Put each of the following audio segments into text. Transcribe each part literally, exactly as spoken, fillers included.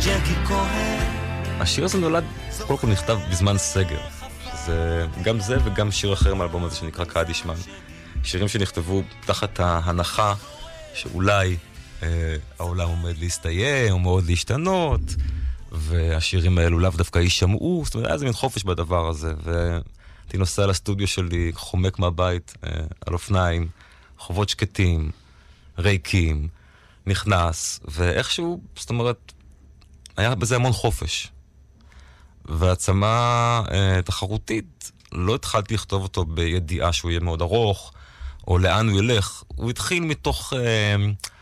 ג'קי כהן. השיר הזה נולד, קודם כל נכתב בזמן סגר. זה גם זה וגם שיר אחר מהאלבום הזה שנקרא קדישמן. שירים שנכתבו תחת ההנחה שאולי אה, העולם עומד להסתיים, או מאוד להשתנות, והשירים האלו לאו דווקא יישמעו. זאת אומרת, היה איזה מין חופש בדבר הזה, והייתי נוסע לסטודיו שלי, חומק מהבית, אה, על אופניים, חובות שקטים, ריקים, נכנס, ואיכשהו, זאת אומרת, היה בזה המון חופש. והעצמה אה, תחרותית, לא התחלתי לכתוב אותו בידיעה שהוא יהיה מאוד ארוך, או לאן הוא ילך. הוא התחיל מתוך, אה,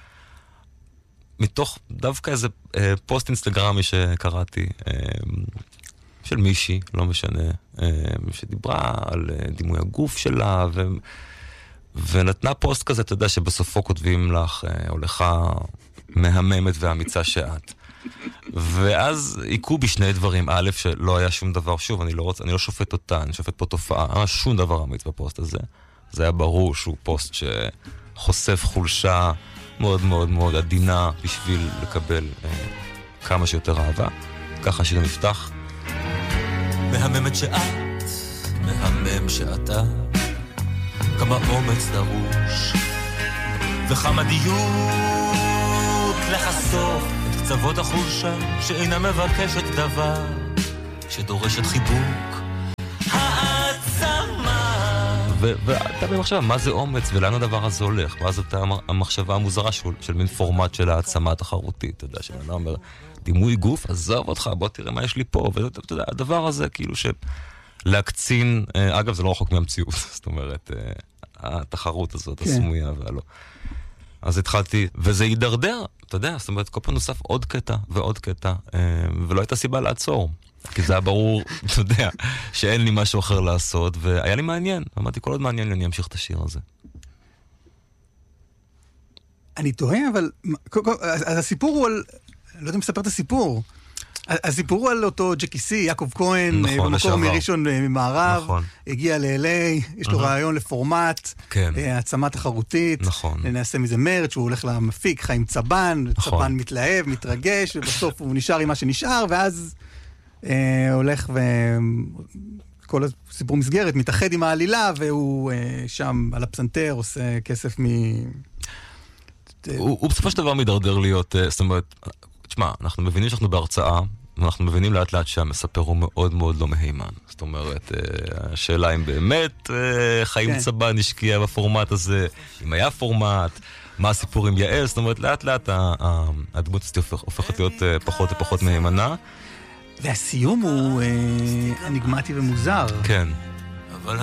מתוך דווקא איזה אה, פוסט אינסטגרמי שקראתי, אה, של מישהי, לא משנה, אה, שדיברה על אה, דימוי הגוף שלה, ו... ונתנה פוסט כזה, אתה יודע, שבסופו כותבים לך, אה, או לך מהממת והאמיצה שאת. ואז עיקו בשני דברים. א', שלא היה שום דבר, שוב, אני לא רוצה, אני לא שופט אותה, אני שופט פה תופעה, אין שום דבר אמיץ בפוסט הזה. זה היה ברור שהוא פוסט שחושף חולשה מאוד מאוד מאוד עדינה בשביל לקבל אה, כמה שיותר אהבה. ככה השיר נפתח. מהממת שאת, מהמם שאתה, כמה אומץ דרוש וכמה דיוק לחשוף את קצוות החולשה שאינה מבקשת דבר, שדורשת חיבוק העצמה. ואתה במחשבה, מה זה אומץ ולאן הדבר הזה הולך? ואז אתה המחשבה המוזרה של, של מין פורמט של העצמה התחרותית, אתה יודע, שאני אומר, דימוי גוף, עזוב אותך, בוא תראה מה יש לי פה, ואתה יודע, הדבר הזה כאילו שלהקצין, אגב זה לא רחוק מהמציאות, זאת אומרת, התחרות הזאת, הסמויה והלא. אז התחלתי, וזה יידרדר, אתה יודע, זאת אומרת, כל פעם נוסף עוד קטע ועוד קטע, ולא הייתה סיבה לעצור, כי זה היה ברור, אתה יודע, שאין לי משהו אחר לעשות, והיה לי מעניין, אמרתי, כל עוד מעניין לי, אני אמשיך את השיר הזה. אני תוהה, אבל, אז הסיפור הוא על, לא יודע אם מספר את הסיפור, הסיפור הוא על אותו ג'קי סי, יעקב כהן, נכון, במקור מראשון ממערב, נכון. הגיע ל-אל איי, יש לו רעיון לפורמט, כן. העצמה תחרותית, נכון. נעשה מזה מרץ', הוא הולך למפיק, חיים צבן, נכון. צבן מתלהב, מתרגש, ובסוף הוא נשאר עם מה שנשאר, ואז אה, הולך וכל הסיפור מסגרת, מתאחד עם העלילה, והוא אה, שם על הפסנתר עושה כסף מ... הוא, הוא בסופו של דבר מדרדר להיות, זאת אומרת, תשמע, אנחנו מבינים שאנחנו בהרצאה, ואנחנו מבינים לאט לאט שהמספר הוא מאוד מאוד לא מהימן. זאת אומרת, השאלה אם באמת חיים צבן השקיע בפורמט הזה, אם היה פורמט, מה הסיפור עם יעל, זאת אומרת, לאט לאט הדמות הזאת הופכת להיות פחות ופחות מהימנה. והסיום הוא אניגמטי ומוזר. כן.